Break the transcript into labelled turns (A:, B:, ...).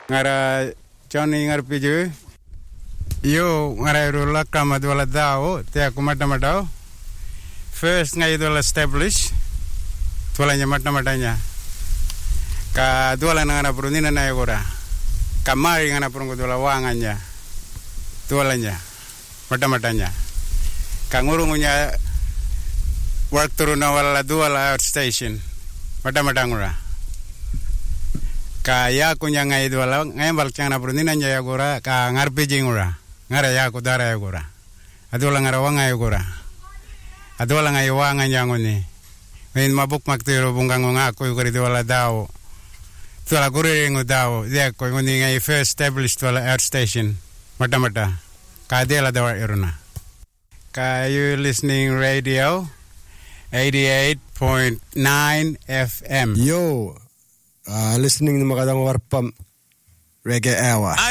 A: ngara Johnny ngar piju yo ngara rula kama dwala dao te aku mata first ngai dwala establish dwala nya mata ka dwala ngana prunina na yogora kamari ngana prungu dwala wanganya dwala nya mata ka ngurungunya work turuna wala dwala outstation mata ngura ka ya kunya ngai dwala ngai balkyang na prunina nya yagora ka ngarpi jingura ngara ya ku dara yagora adola ngara wanga yagora adola ngai wanga nyangoni min mabuk maktiro bungang nga ko yugori dwala dao dwala guringu dao ya ko ngoni ngai first established dwala air station mata ka dela dawa iruna ka you listening radio 88.9 FM
B: yo listening to Magadang Warpam Reggae Hour.